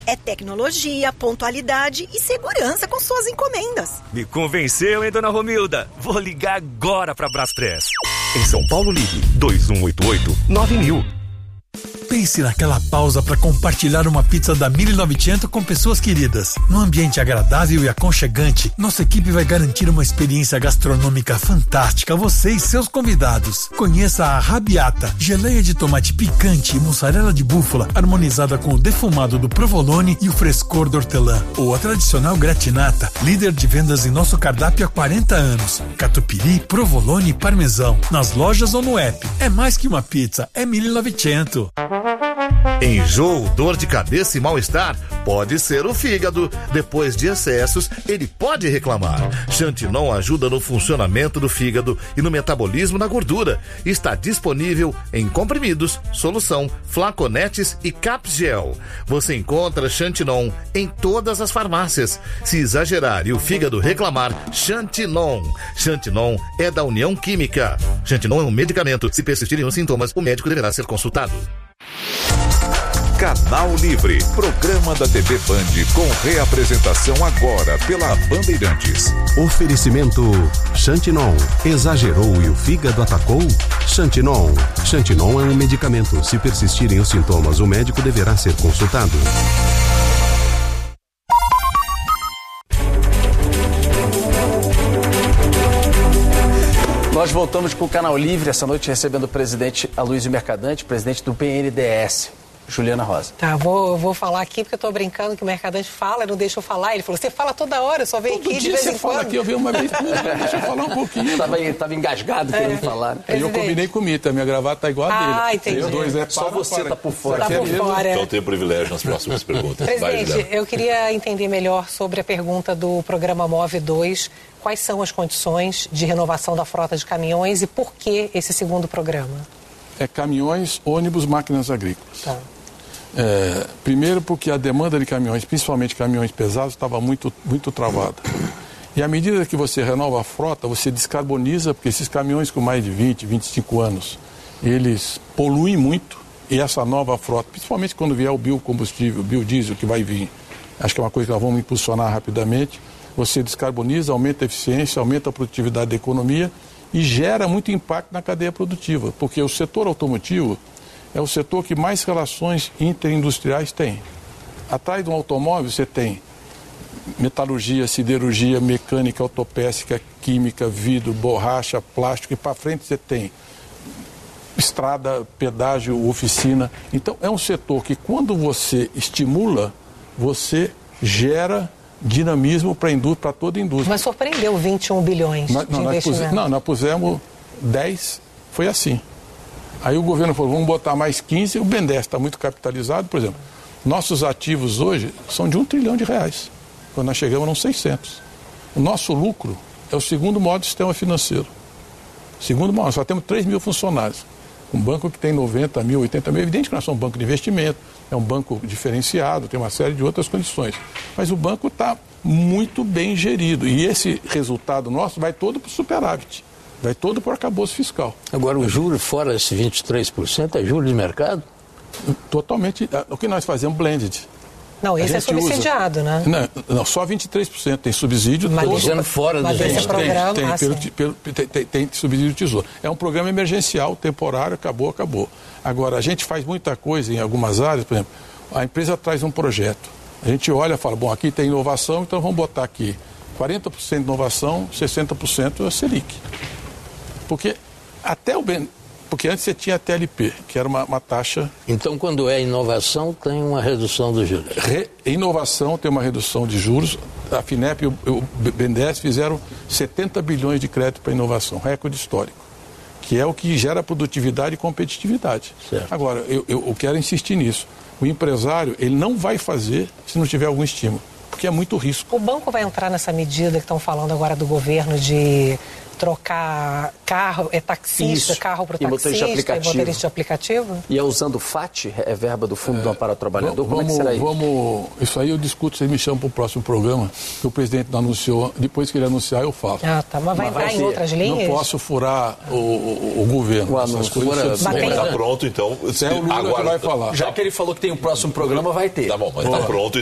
É tecnologia, pontualidade e segurança com suas encomendas. Me convenceu, hein, dona Romilda? Vou ligar agora pra Braspress. Em São Paulo, ligue 2188-9000. Pense naquela pausa para compartilhar uma pizza da 1900 com pessoas queridas. Num ambiente agradável e aconchegante, nossa equipe vai garantir uma experiência gastronômica fantástica a você e seus convidados. Conheça a Rabiata, geleia de tomate picante e mussarela de búfala, harmonizada com o defumado do provolone e o frescor do hortelã. Ou a tradicional gratinata, líder de vendas em nosso cardápio há 40 anos. Catupiry, provolone e parmesão. Nas lojas ou no app. É mais que uma pizza, é 1900. Enjoo, dor de cabeça e mal-estar? Pode ser o fígado. Depois de excessos, ele pode reclamar. Xantinon ajuda no funcionamento do fígado e no metabolismo da gordura. Está disponível em comprimidos, solução, flaconetes e capgel. Você encontra Xantinon em todas as farmácias. Se exagerar e o fígado reclamar, Xantinon. Xantinon é da União Química. Xantinon é um medicamento. Se persistirem os sintomas, o médico deverá ser consultado. Canal Livre, programa da TV Band com reapresentação agora pela Bandeirantes. Oferecimento Xantinon. Exagerou e o fígado atacou? Xantinon. Xantinon é um medicamento. Se persistirem os sintomas, o médico deverá ser consultado. Nós voltamos com o Canal Livre, essa noite recebendo o presidente Aloysio Mercadante, presidente do BNDES, Juliana Rosa. Tá, vou falar aqui porque eu tô brincando que o Mercadante fala, não deixa eu falar. Ele falou, você fala toda hora, eu só venho aqui de vez em quando. Todo dia você fala aqui, eu venho uma vez por dia, deixa eu falar um pouquinho. Tava engasgado querendo falar. Aí eu combinei com o Mita, minha gravata tá igual a dele. Ah, entendi. Os dois só você tá por fora. Tá por fora. Então tem privilégio nas próximas perguntas. Presidente, eu queria entender melhor sobre a pergunta do programa Move 2. Quais são as condições de renovação da frota de caminhões e por que esse segundo programa? Caminhões, ônibus, máquinas agrícolas. Tá. Primeiro porque a demanda de caminhões, principalmente caminhões pesados, estava muito travada. E à medida que você renova a frota, você descarboniza, porque esses caminhões com mais de 20, 25 anos, eles poluem muito, e essa nova frota, principalmente quando vier o biocombustível, o biodiesel que vai vir, acho que é uma coisa que nós vamos impulsionar rapidamente, você descarboniza, aumenta a eficiência, aumenta a produtividade da economia e gera muito impacto na cadeia produtiva, porque o setor automotivo é o setor que mais relações interindustriais tem. Atrás de um automóvel você tem metalurgia, siderurgia, mecânica, autopeça, química, vidro, borracha, plástico, e para frente você tem estrada, pedágio, oficina. Então é um setor que quando você estimula, você gera dinamismo para toda a indústria. Mas surpreendeu 21 bilhões de investimento. Nós pusemos 10, foi assim. Aí o governo falou, vamos botar mais 15, o BNDES está muito capitalizado, por exemplo. Nossos ativos hoje são de R$1 trilhão, quando nós chegamos nos 600. O nosso lucro é o segundo maior do sistema financeiro. Segundo maior, só temos 3 mil funcionários. Um banco que tem 90 mil, 80 mil, é evidente que nós somos um banco de investimento, é um banco diferenciado, tem uma série de outras condições. Mas o banco está muito bem gerido e esse resultado nosso vai todo para o superávit. Vai todo para o arcabouço fiscal. Agora, o juro fora esse 23% é juro de mercado? Totalmente. O que nós fazemos blended. Não, esse é subsidiado, né? Não, só 23%. Tem subsídio. Mas fora dos 23%. Tem subsídio do Tesouro. É um programa emergencial, temporário, acabou. Agora, a gente faz muita coisa em algumas áreas, por exemplo, a empresa traz um projeto. A gente olha e fala, bom, aqui tem inovação, então vamos botar aqui 40% de inovação, 60% é Selic. Porque antes você tinha a TLP, que era uma taxa... Então, quando é inovação, tem uma redução dos juros. Inovação tem uma redução de juros. A FINEP e o BNDES fizeram 70 bilhões de crédito para inovação, recorde histórico, que é o que gera produtividade e competitividade. Certo. Agora, eu quero insistir nisso. O empresário, ele não vai fazer se não tiver algum estímulo. porque é muito risco. O banco vai entrar nessa medida que estão falando agora do governo de trocar carro, taxista, carro para o taxista e motorista de aplicativo? E é usando o FAT, é verba do Fundo do Amparo ao Trabalhador? Como é que será isso? Isso aí eu discuto, vocês me chamam para o próximo programa, que o presidente não anunciou, depois que ele anunciar eu falo. Ah, tá, mas vai entrar em outras linhas? Não posso furar o governo. Essas coisas. Está pronto, então. É o Lula que vai falar. Já que ele falou que tem um próximo programa, vai ter. Tá bom, mas está pronto.